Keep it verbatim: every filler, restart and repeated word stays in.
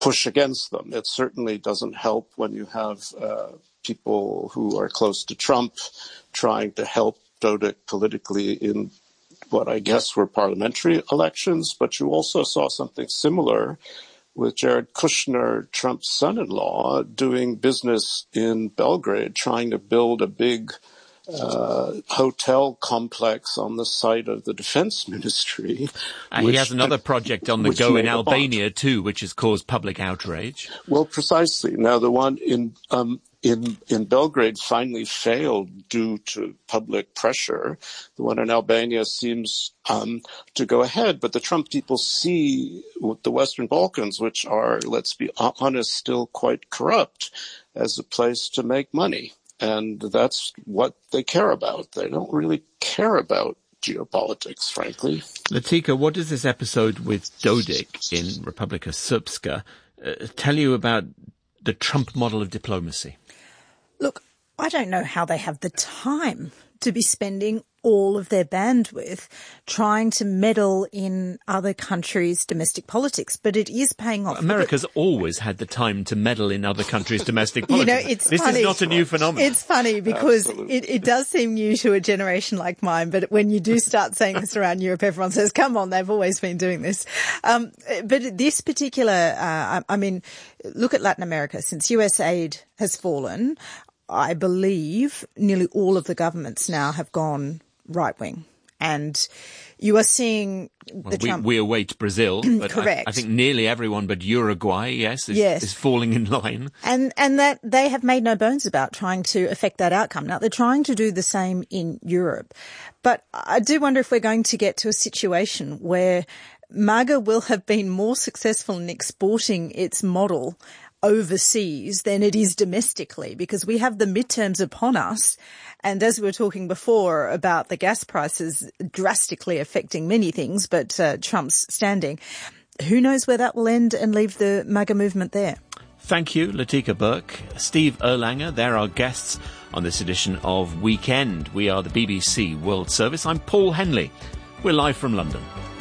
push against them. It certainly doesn't help when you have uh, people who are close to Trump trying to help Dodik politically in what I guess were parliamentary elections, but you also saw something similar with Jared Kushner, Trump's son-in-law, doing business in Belgrade, trying to build a big uh, hotel complex on the site of the defense ministry. Uh, he has another project on the go in Albania too, which has caused public outrage. Well, precisely. Now, the one in um, in in Belgrade finally failed due to public pressure. The one in Albania seems um, to go ahead, but the Trump people see the Western Balkans, which are, let's be honest, still quite corrupt, as a place to make money. And that's what they care about. They don't really care about geopolitics, frankly. Latika, what does this episode with Dodik in Republika Srpska uh, tell you about the Trump model of diplomacy? Look, I don't know how they have the time to be spending all of their bandwidth trying to meddle in other countries' domestic politics, but it is paying off. America's always had the time to meddle in other countries' domestic politics. You know, it's this funny. is not a new phenomenon. It's funny because it, it does seem new to a generation like mine, but when you do start saying this around Europe, everyone says, come on, they've always been doing this. Um, but this particular, uh, I mean, look at Latin America. Since U S aid has fallen, I believe nearly all of the governments now have gone right-wing. And you are seeing the well, Trump... We, we await Brazil, but Correct. I, I think nearly everyone but Uruguay, yes, is, yes. is falling in line. And and that they have made no bones about trying to affect that outcome. Now, they're trying to do the same in Europe. But I do wonder if we're going to get to a situation where MAGA will have been more successful in exporting its model overseas than it is domestically, because we have the midterms upon us. And as we were talking before about the gas prices drastically affecting many things, but uh, Trump's standing, who knows where that will end and leave the MAGA movement there. Thank you, Latika Burke. Steve Erlanger, they're our guests on this edition of Weekend. We are the B B C World Service. I'm Paul Henley. We're live from London.